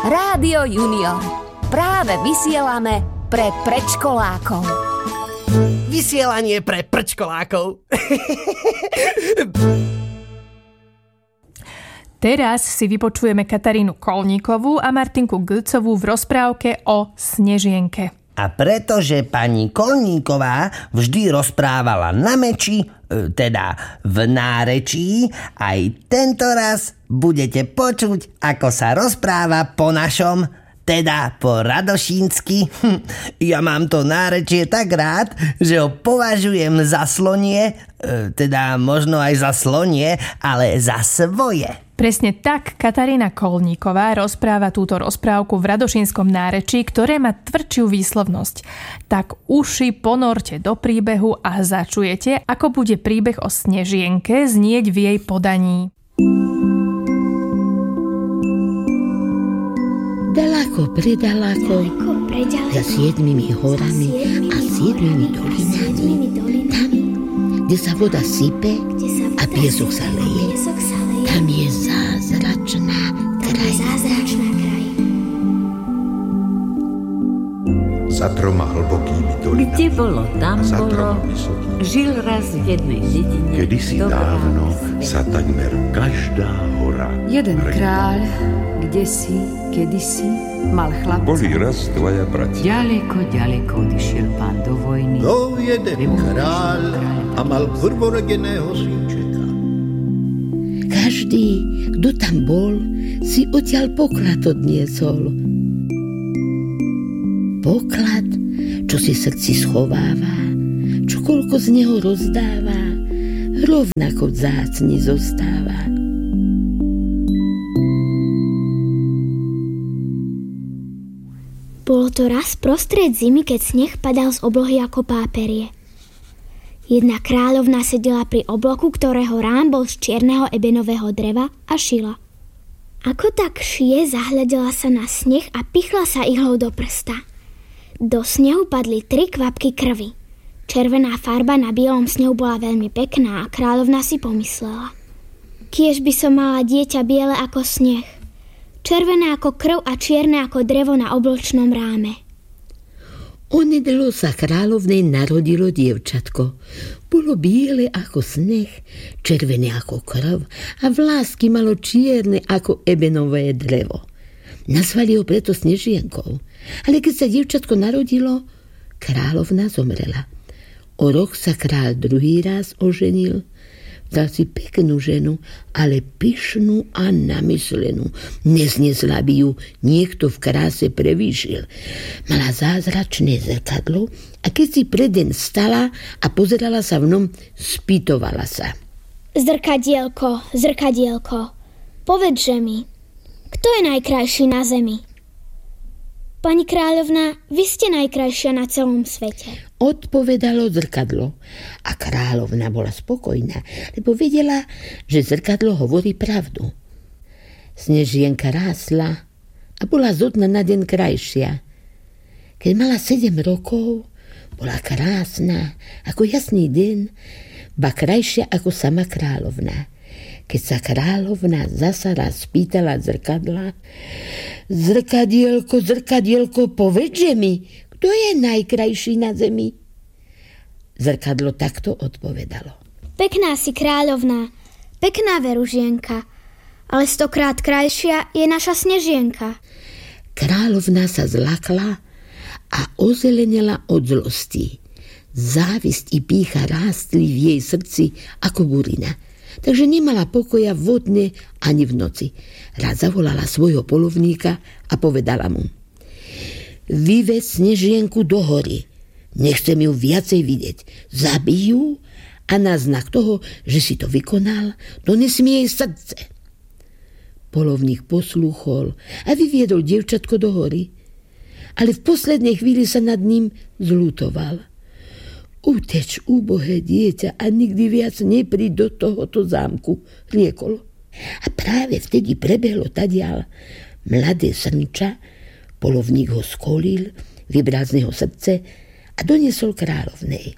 Rádio Junior. Práve vysielame pre predškolákov. Vysielanie pre predškolákov. Teraz si vypočujeme Katarínu Kolníkovú a Martinku Gülcovú v rozprávke o Snežienke. A pretože pani Kolníková vždy rozprávala na meči, teda v nárečí, aj tento raz budete počuť, ako sa rozpráva po našom, teda po radošínsky. Ja mám to nárečie tak rád, že ho považujem za slonie, teda možno aj za slonie, ale za svoje. Presne tak Katarína Kolníková rozpráva túto rozprávku v radošínskom nárečí, ktoré má tvrdšiu výslovnosť. Tak uši ponorte do príbehu a začujete, ako bude príbeh o Snežienke znieť v jej podaní. Daleko, predaleko, za 7 horami a 7 dolinami, tam, kde sa voda sype a piesok sa leje, tam je zázračná krajina. Za 3 hlbokými dolinami, kde bolo, tam za 3 bolo, vysokými. žil raz v jednej dedine. Kedysi dávno sa takmer každá hora Jeden kráľ, kedysi mal chlapca. Boli raz dvaja bratia. Ďaleko, ďaleko odišiel pán do vojny. Bol jeden kráľ a mal prvorodeného synčeka. Každý, kto tam bol, si odtiaľ poklad odniesol. Poklad, čo si srdci schováva, čo koľko z neho rozdáva, rovnako vzácny zostáva. Bolo to raz prostred zimy, keď sneh padal z oblohy ako páperie. Jedna kráľovna sedela pri obloku, ktorého rám bol z čierneho ebenového dreva a šila. Ako tak šije, zahľadela sa na sneh a pichla sa ihlou do prsta. Do snehu padli 3 kvapky krvi. Červená farba na bielom snehu bola veľmi pekná a kráľovna si pomyslela: kiež by som mala dieťa biele ako sneh, červené ako krv a čierne ako drevo na obločnom ráme. Onedlo sa kráľovnej narodilo dievčatko. Bolo biele ako sneh, červené ako krv a vlásky malo čierne ako ebenové drevo. Nazvali ho preto Snežienkou. Ale keď sa dievčatko narodilo, kráľovna zomrela. O rok sa kráľ druhý raz oženil. Dal si peknú ženu, ale pyšnú a namyslenú. Neznesla by ju niekto v kráse prevýšil. Mala zázračné zrkadlo a keď si pred deň stala a pozerala sa v ňom, spýtovala sa: Zrkadielko, zrkadielko, povedže mi, kto je najkrajší na zemi? Pani kráľovna, vy ste najkrajšia na celom svete. Odpovedalo zrkadlo a kráľovna bola spokojná, lebo vedela, že zrkadlo hovorí pravdu. Snežienka rásla a bola zo dna na deň krajšia. Keď mala 7 rokov, bola krásna ako jasný deň, ba krajšia ako sama kráľovna. Keď sa kráľovna zasa raz spýtala zrkadla: Zrkadielko, zrkadielko, povedže mi, kto je najkrajší na zemi? Zrkadlo takto odpovedalo: Pekná si kráľovná, pekná veružienka, ale 100-krát krajšia je naša Snežienka. Kráľovna sa zlakla a ozelenela od zlosti. Závisť i pýcha rástli v jej srdci ako burina. Takže nemala pokoja vodne ani v noci. Raz zavolala svojho polovníka a povedala mu: Vyved Snežienku do hory. Nechcem ju viacej vidieť. Zabij ju a na znak toho, že si to vykonal, dones mi jej srdce. Polovník poslúchol a vyviedol dievčatko do hory. Ale v poslednej chvíli sa nad ním zľutoval. Uteč, úbohé dieťa, a nikdy viac nepríď do tohoto zámku, riekol. A práve vtedy prebehlo tadiaľ mladé srnča, polovník ho skolil, vybral z neho srdce a doniesol kráľovnej.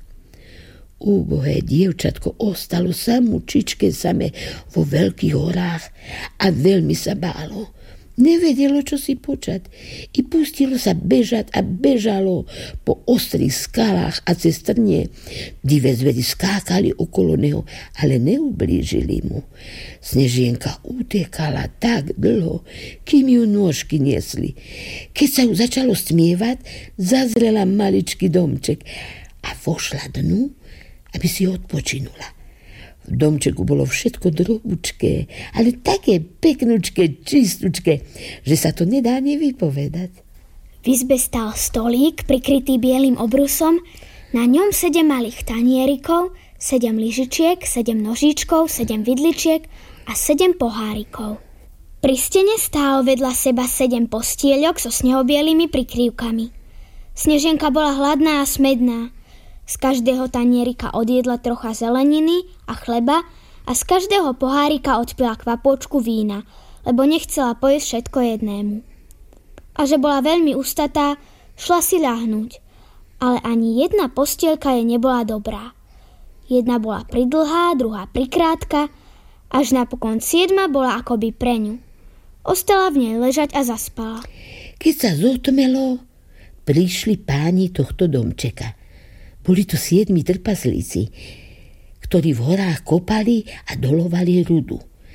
Úbohé dievčatko ostalo samučičke same vo veľkých horách a veľmi sa bálo. Nevedelo, čo si počať. I pustilo sa bežať a bežalo po ostrých skalách a cez trnie. Divé zvery skákali okolo neho, ale neublížili mu. Snežienka utekala tak dlho, kým ju nôžky niesli. Keď sa ju začalo stmievať, zazrela maličký domček a vošla dnu, aby si odpočinula. V domčeku bolo všetko drobúčké, ale také peknúčké, čistúčké, že sa to nedá nevypovedať. V izbe stál stolík prikrytý bielým obrusom, na ňom 7 malých tanierikov, 7 lyžičiek, 7 nožíčkov, 7 vidličiek a 7 pohárikov. Pri stene stál vedľa seba 7 postieľok so snehobielými prikryvkami. Snežienka bola hladná a smedná. Z každého tanierika odjedla trocha zeleniny a chleba a z každého pohárika odpila kvapôčku vína, lebo nechcela pojesť všetko jednému. A že bola veľmi ustatá, šla si ľahnúť, ale ani jedna postielka jej nebola dobrá. Jedna bola pridlhá, druhá prikrátka, až napokon 7 bola akoby pre ňu. Ostala v nej ležať a zaspala. Keď sa zotmelo, prišli páni tohto domčeka. Boli to 7 trpaslíci, ktorí v horách kopali a dolovali rudu.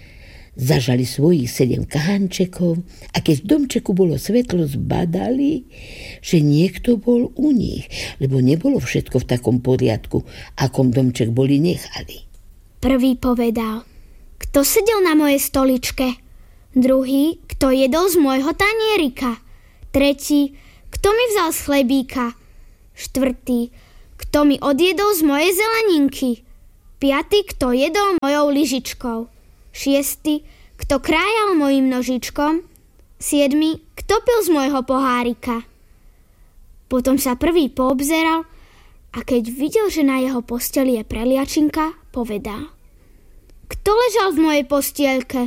Zažali svojich 7 kahančekov a keď v domčeku bolo svetlo, zbadali, že niekto bol u nich, lebo nebolo všetko v takom poriadku, akom domček boli nechali. Prvý povedal: kto sedel na mojej stoličke? Druhý: kto jedol z môjho tanierika? Tretí: kto mi vzal z chlebíka? Štvrtý: kto mi odjedol z mojej zeleninky? 5. kto jedol mojou lyžičkou? 6. kto krájal mojím nožičkom? 7. kto pil z môjho pohárika? Potom sa prvý poobzeral a keď videl, že na jeho posteli je preliačinka, povedal: kto ležal v mojej postielke?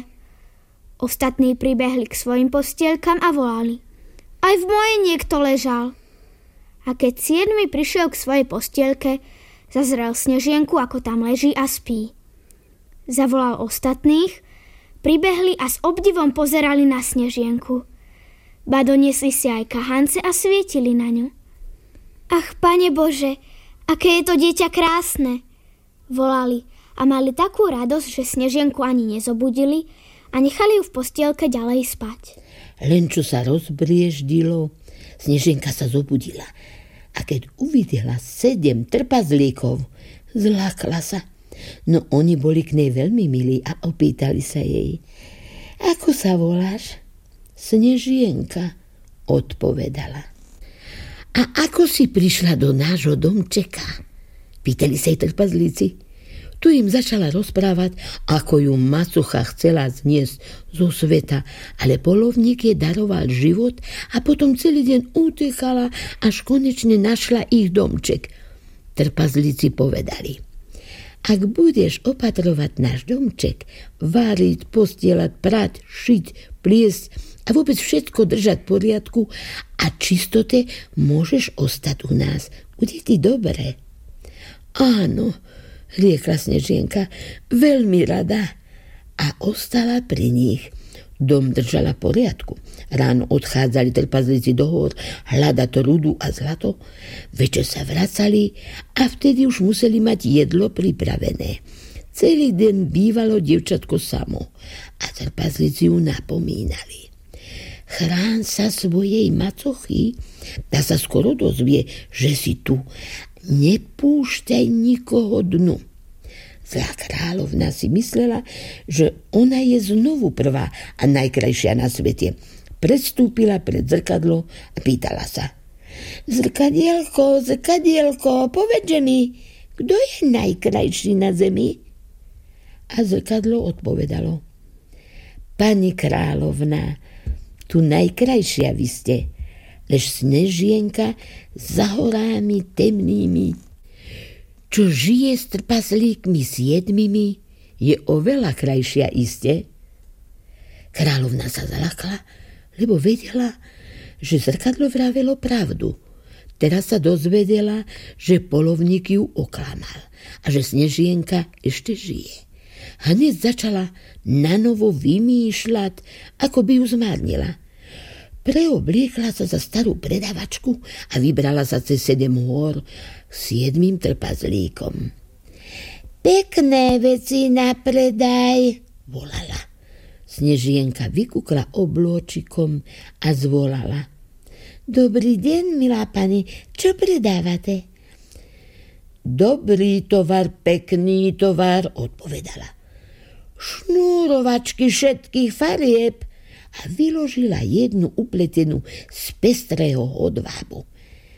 Ostatní pribehli k svojim postielkam a volali: aj v mojej niekto ležal. A keď 7. prišiel k svojej postielke, zazrel Snežienku, ako tam leží a spí. Zavolal ostatných, pribehli a s obdivom pozerali na Snežienku. Ba doniesli si aj kahance a svietili na ňu. Ach, Pane Bože, aké je to dieťa krásne! Volali a mali takú radosť, že Snežienku ani nezobudili a nechali ju v postielke ďalej spať. Len čo sa rozbrieždilo, Snežienka sa zobudila. A keď uvidela 7 trpazlíkov, zlákla sa. No oni boli k nej veľmi milí a opýtali sa jej: ako sa voláš? Snežienka, odpovedala. A ako si prišla do nášho domčeka? Pýtali sa jej trpazlíci. Tu im začala rozprávať, ako ju macocha chcela zniesť zo sveta, ale polovník jej daroval život a potom celý deň utekala, až konečne našla ich domček. Trpazlíci povedali: ak budeš opatrovať náš domček, váriť, postielať, prať, šiť, pliesť a vôbec všetko držať v poriadku a čistote, môžeš ostať u nás. Bude ti dobre. Áno, riekla Snežienka, veľmi rada, a ostala pri nich. Dom držala v poriadku. Ráno odchádzali trpazlíci do hôr hľadať rudu a zlato. Večer sa vracali a vtedy už museli mať jedlo pripravené. Celý deň bývalo dievčatko samo a trpazlíci ju napomínali: chrán sa svojej macochy, tá sa skoro dozvie, že si tu. Nepúšťaj nikoho dnu. Zlá kráľovna si myslela, že ona je znovu prvá a najkrajšia na svete. Predstúpila pred zrkadlo a pýtala sa: zrkadielko, zrkadielko, povedz mi, kto je najkrajší na zemi? A zrkadlo odpovedalo: pani kráľovna, tu najkrajšia vy ste, lež Snežienka za horami temnými, čo žije s trpaslíkmi 7, je oveľa krajšia iste. Kráľovna sa zalakla, lebo vedela, že zrkadlo vravelo pravdu. Teraz sa dozvedela, že polovník ju oklamal a že Snežienka ešte žije. hneď začala nanovo vymýšľať, ako by ju zmárnila. Preobliekla sa za starú predavačku a vybrala sa cez 7 hôr k 7 trpazlíkom. Pekné veci na predaj, volala. Snežienka vykukla oblôčikom a zvolala. Dobrý deň, milá pani, čo predávate? Dobrý tovar, pekný tovar, odpovedala. Šnúrovačky všetkých farieb a vyložila jednu upletenú z pestrého hodvábu.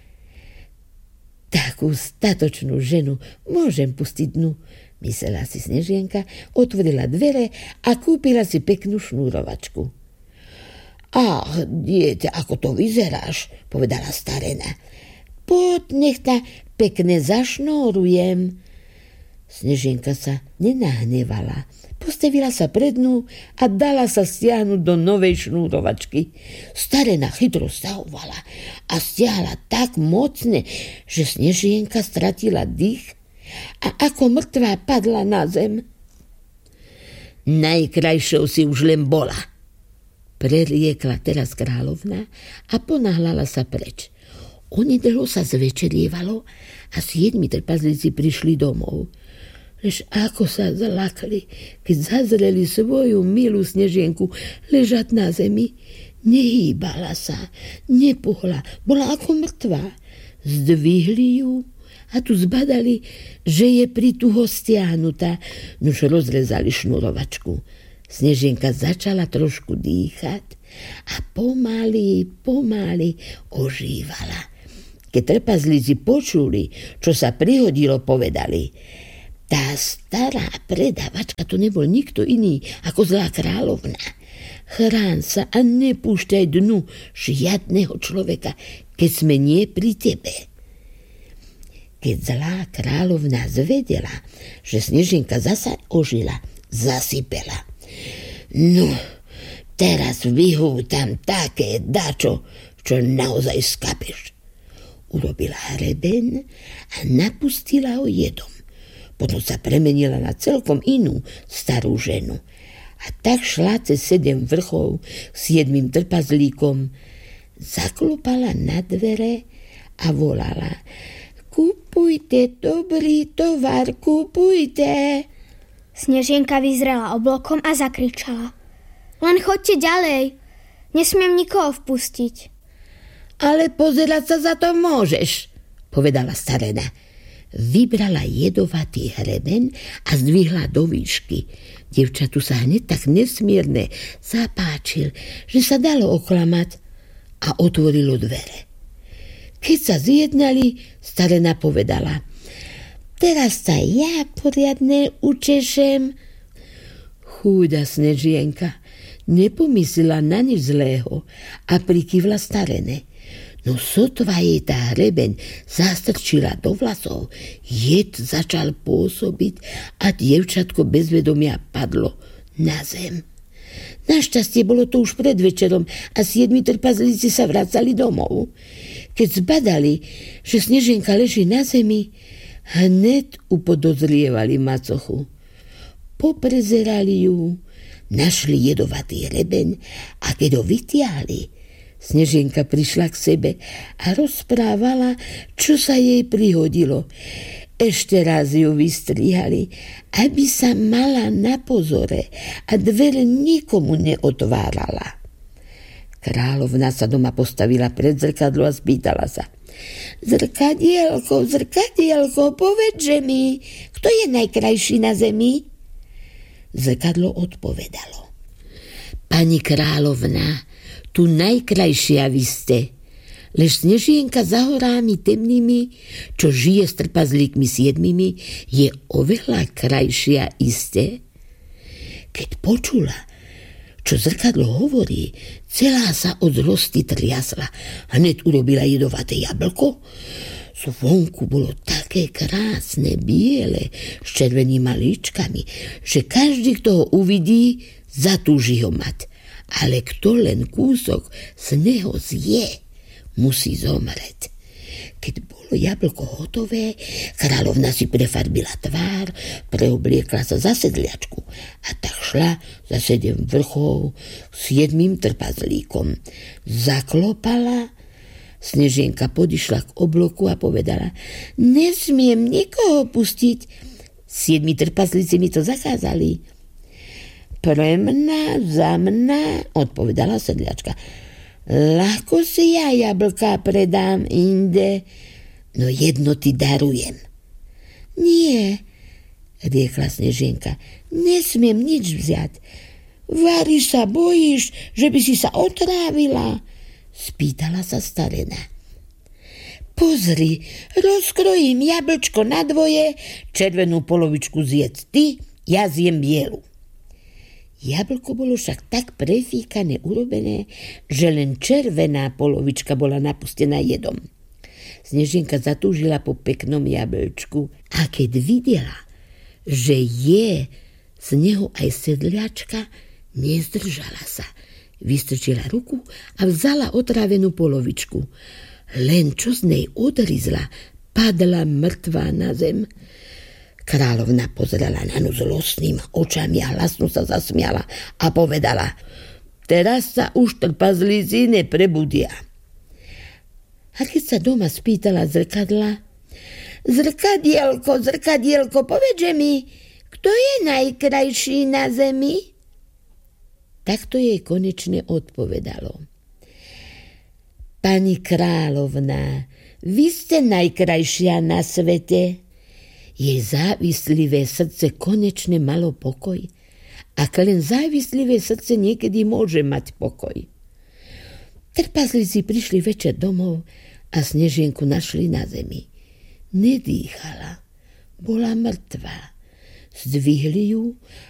Takú statočnú ženu môžem pustiť dnu, myslela si Snežienka, otvorila dvere a kúpila si peknú šnúrovačku. Ach, dieťa, ako to vyzeráš, povedala starena. Poď, nech ta pekne zašnórujem. Snežienka sa nenahnevala. Postavila sa pred dnu a dala sa stiahnuť do novej šnúrovačky. Starena chytro stahovala a stiahla tak mocne, že Snežienka stratila dých a ako mŕtvá padla na zem. Najkrajšou si už len bola, preriekla teraz kráľovna a ponáhľala sa preč. Onedlho sa zvečerievalo a 7 trpazlíci prišli domov. Lež ako sa zlakli, keď zazreli svoju milú Snežienku ležať na zemi. Nehýbala sa, nepohla, bola ako mŕtvá. Zdvihli ju a tu zbadali, že je prituho stiahnutá, nuž rozrezali šnurovačku. Snežienka začala trošku dýchať a pomaly ožívala. Keď trpazlíci počuli, čo sa prihodilo, povedali: tá stará predavačka to nebol nikto iný ako zlá kráľovna. Chrán sa a nepúšťaj dnu žiadneho človeka, keď sme nie pri tebe. Keď zlá kráľovna zvedela, že Snežienka zasa ožila, zasypela. No, teraz vyhútam také dačo, čo naozaj skapeš. Urobila hrebeň a napustila ho jedom. Potom sa premenila na celkom inú starú ženu. A tak šla cez 7 vrchov s 7 trpazlíkom, zaklopala na dvere a volala: Kupujte dobrý tovar, kupujte. Snežienka vyzrela oblokom a zakričala: Len choďte ďalej, nesmiem nikoho vpustiť. Ale pozerať sa za to môžeš, povedala starena. Vybrala jedovatý hrebeň a zdvihla do výšky. Dievčatu sa hneď tak nesmierne zapáčil, že sa dalo oklamať a otvorilo dvere. Keď sa zjednali, starena povedala: Teraz sa ja poriadne učešem. Chúda Snežienka nepomyslela na nič zlého a prikývla starene. No sotva jej tá hrebeň zastrčila do vlasov, jed začal pôsobiť a dievčatko bez vedomia padlo na zem. Našťastie bolo to už pred večerom a 7 trpazlíci sa vracali domov. Keď zbadali, že Snežienka leží na zemi, hneď upodozrievali macochu. Poprezerali ju, našli jedovatý hrebeň a keď ho vytiahli, Snežienka prišla k sebe a rozprávala, čo sa jej prihodilo. Ešte raz ju vystrihali, aby sa mala na pozore a dvere nikomu neotvárala. Kráľovna sa doma postavila pred zrkadlo a spýtala sa: Zrkadielko, povedže mi, kto je najkrajší na zemi? Zrkadlo odpovedalo: Pani kráľovna, tu najkrajšia vy ste, lež Snežienka za horami temnými, čo žije s trpazlíkmi 7, je oveľa krajšia iste. Keď počula, čo zrkadlo hovorí, celá sa od zlosti triasla. Hneď urobila jedovaté jablko. Zvonku bolo také krásne, biele, s červenými líčkami, že každý, kto ho uvidí, zatúži ho mať. Ale kto len kúsok z neho zje, musí zomrieť. Keď bolo jablko hotové, kráľovna si prefarbila tvár, preobliekla sa za sedliačku a tak šla za 7 vrchov 7 trpazlíkom. Zaklopala, Snežienka podišla k obloku a povedala: nesmiem nikoho pustiť, 7 trpazlíci mi to zakázali. Pre mňa, za mňa, odpovedala sedliačka. Ľahko si ja jablka predám inde, no jedno ti darujem. Nie, riekla Snežienka, nesmiem nič vziať. Vari sa bojíš, že by si sa otrávila? Spýtala sa starena. Pozri, rozkrojím jablčko na dvoje, červenú polovičku zjedz ty, ja zjem bielu. Jablko bolo však tak prefíkane urobené, že len červená polovička bola napustená jedom. Snežienka zatúžila po peknom jablčku a keď videla, že je z neho aj sedliačka, nezdržala sa. Vystrčila ruku a vzala otrávenú polovičku. Len čo z nej odrizla, padla mŕtvá na zem. Kráľovna pozrela na ňu zlostným očami a hlasno sa zasmiala a povedala: teraz sa už trpazlíci neprebudia. A keď sa doma spýtala zrkadla: zrkadielko, zrkadielko, povedže mi, kto je najkrajší na zemi? Takto jej konečne odpovedalo: pani kráľovna, vy ste najkrajšia na svete. Jej závislivé srdce konečne malo pokoj. Ak len závislivé srdce niekedy môže mať pokoj. Trpazlíci prišli večer domov a Snežienku našli na zemi. Nedýchala, bola mŕtvá. Zdvihli ju